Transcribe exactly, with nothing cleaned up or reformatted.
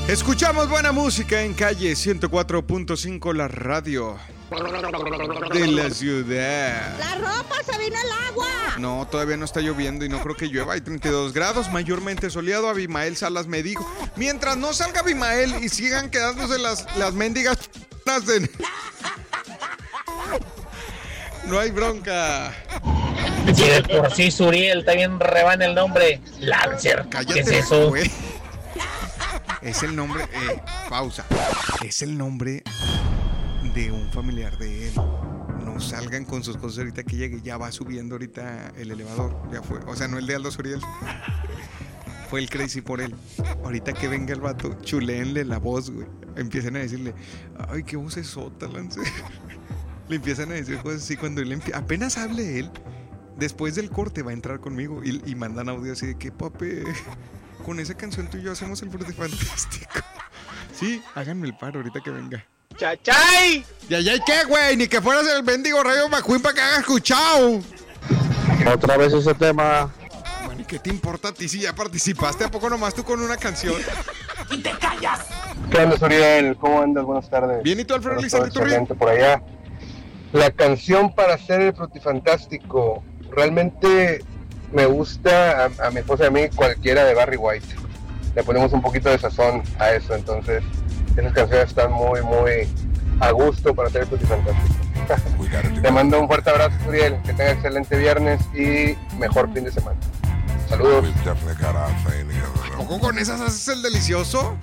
Escuchamos buena música en Calle ciento cuatro punto cinco, la radio de la ciudad. ¡La ropa se vino el agua! No, todavía no está lloviendo y no creo que llueva. Hay treinta y dos grados, mayormente soleado. Abimael Salas me dijo, mientras no salga Abimael y sigan quedándose las, las mendigas de... No hay bronca. Si de por sí Suriel también rebana el nombre Lancer. Cállate, ¿qué es eso? Güey. Es el nombre, eh, pausa. Es el nombre de un familiar de él. No salgan con sus cosas ahorita que llegue. Ya va subiendo ahorita el elevador. Ya fue. O sea, no el de Aldo Suriel. Fue el crazy por él. Ahorita que venga el vato, chuléenle la voz, güey. Empiezan a decirle, ay, qué voz es sota, Lance. Le empiezan a decir cosas así cuando él empie- apenas hable él. Después del corte va a entrar conmigo y, y mandan audio así de que, papi, con esa canción tú y yo hacemos el Frutifantástico. Sí, háganme el paro ahorita que venga. ¡Chachay! ¿Ya, ya, qué, güey? Ni que fueras el mendigo Rayo McQueen para que hagas escuchado. Otra vez ese tema. Bueno, ¿y qué te importa a ti si ya participaste? ¿A poco nomás tú con una canción? ¡Y te callas! ¿Qué onda, Suriel? ¿Cómo andas? Buenas tardes. Bien, ¿y tú, Alfredo Todo Lizardi Turri? excelente por allá. La canción para hacer el Frutifantástico, realmente me gusta a, a mi esposa y a mí cualquiera de Barry White. Le ponemos un poquito de sazón a eso, entonces esas canciones están muy, muy a gusto para hacer el Frutifantástico. Te mando un fuerte abrazo, Suriel, que tenga excelente viernes y mejor fin de semana. Saludos. ¿A poco con esas haces el delicioso?